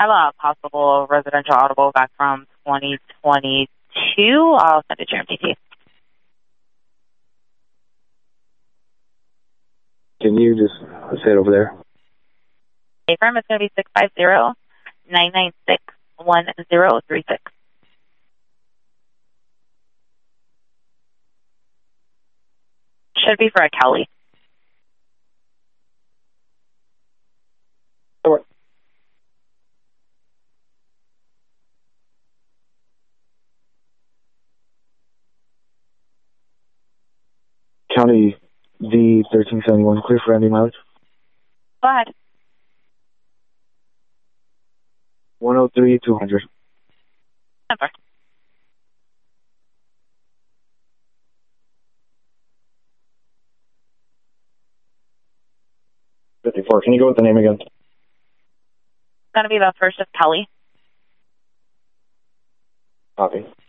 I have a possible residential audible back from 2022. I'll send it to your MPT. Can you just say it over there? A-firm is going to be 650-996-1036. Should be for a Kelly. What? County V1371, clear for any mileage? Go ahead. 103-200. Number. $54. Can you go with the name again? It's going to be the first of Kelly. Copy.